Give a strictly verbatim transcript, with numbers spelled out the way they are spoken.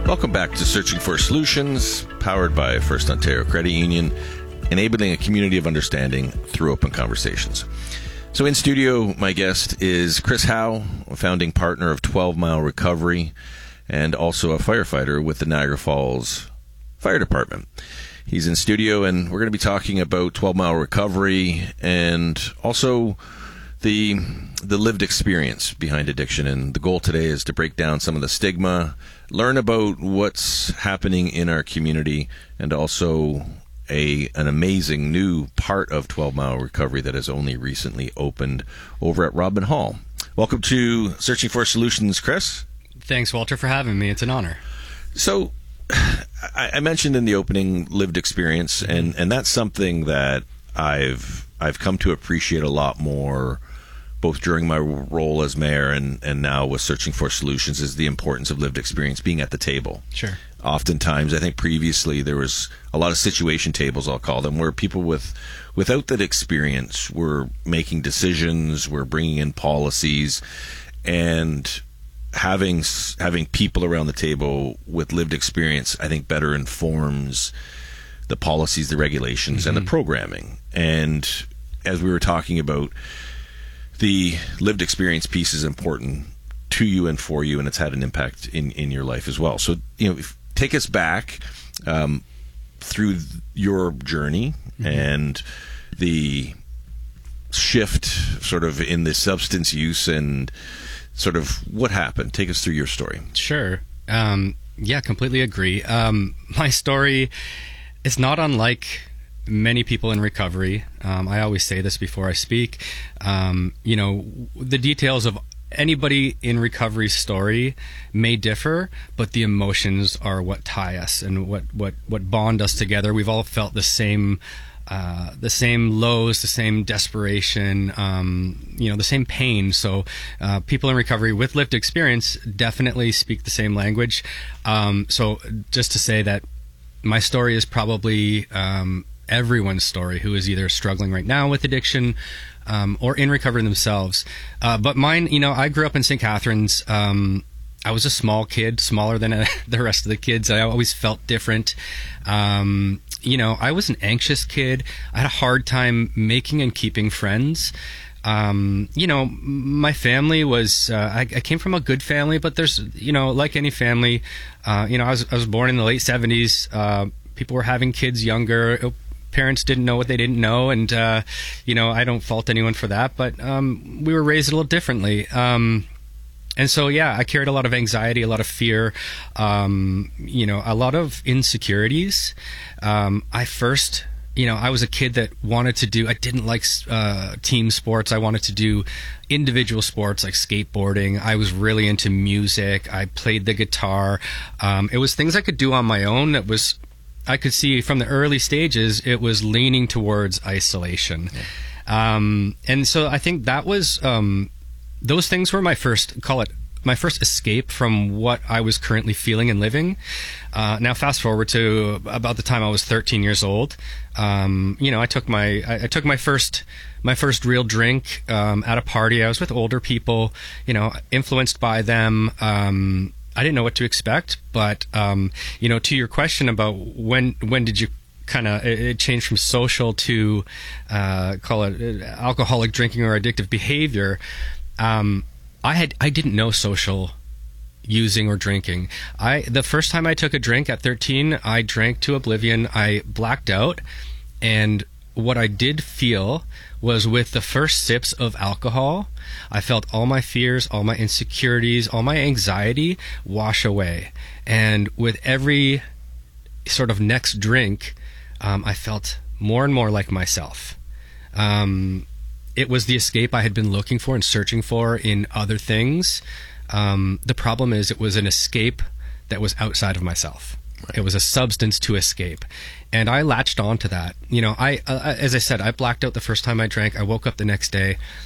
Welcome back to Searching for Solutions, powered by First Ontario Credit Union, enabling a community of understanding through open conversations. So in studio, my guest is Chris Howe, a founding partner of twelve mile Recovery, and also a firefighter with the Niagara Falls Fire Department. He's in studio, and we're going to be talking about twelve mile Recovery and also the the lived experience behind addiction. And the goal today is to break down some of the stigma, learn about what's happening in our community, and also a an amazing new part of twelve mile Recovery that has only recently opened over at Robin Hall. Welcome to Searching for Solutions, Chris. Thanks, Walter, for having me. It's an honor. So I, I mentioned in the opening lived experience, and, and that's something that I've I've come to appreciate a lot more, both during my role as mayor and, and now with Searching for Solutions, is the importance of lived experience, being at the table. Sure. Oftentimes, I think previously there was a lot of situation tables, I'll call them, where people with without that experience were making decisions, were bringing in policies, and having having people around the table with lived experience, I think, better informs the policies, the regulations, mm-hmm. and the programming. And as we were talking about, the lived experience piece is important to you and for you, and it's had an impact in, in your life as well. So, you know, if, take us back um, through your journey mm-hmm. and the shift sort of in the substance use and sort of what happened. Take us through your story. Sure. Um, yeah, completely agree. Um, my story is not unlike many people in recovery. Um, I always say this before I speak. Um, you know, the details of anybody in recovery's story may differ, but the emotions are what tie us and what, what, what bond us together. We've all felt the same Uh, the same lows, the same desperation, um, you know, the same pain. So uh, people in recovery with lived experience definitely speak the same language. Um, so just to say that my story is probably um, everyone's story who is either struggling right now with addiction um, or in recovery themselves. Uh, but mine, you know, I grew up in Saint Catharines. Um, I was a small kid, smaller than uh, the rest of the kids. I always felt different. Um, you know, I was an anxious kid. I had a hard time making and keeping friends. Um, you know, my family was, uh, I, I came from a good family, but there's, you know, like any family, uh, you know, I was, I was born in the late seventies. Uh, people were having kids younger. Parents didn't know what they didn't know. And, uh, you know, I don't fault anyone for that, but, um, we were raised a little differently. Um, And so, yeah, I carried a lot of anxiety, a lot of fear, um, you know, a lot of insecurities. Um, I first, you know, I was a kid that wanted to do, I didn't like uh, team sports. I wanted to do individual sports like skateboarding. I was really into music. I played the guitar. Um, it was things I could do on my own. It was, I could see from the early stages, it was leaning towards isolation. Yeah. Um, and so I think that was... Um, Those things were my first, call it, my first escape from what I was currently feeling and living. Uh, now, fast forward to about the time I was thirteen years old. Um, you know, I took my, I, I took my first, my first real drink um, at a party. I was with older people, you know, influenced by them. Um, I didn't know what to expect, but um, you know, to your question about when, when did you kind of it changed from social to uh, call it alcoholic drinking or addictive behavior. Um, I had I didn't know social using or drinking. I the first time I took a drink at thirteen, I drank to oblivion. I blacked out, and what I did feel was with the first sips of alcohol, I felt all my fears, all my insecurities, all my anxiety wash away. And with every sort of next drink, um, I felt more and more like myself. Um, It was the escape I had been looking for and searching for in other things. Um, the problem is it was an escape that was outside of myself. Right. It was a substance to escape. And I latched on to that. You know, I, uh, as I said, I blacked out the first time I drank. I woke up the next day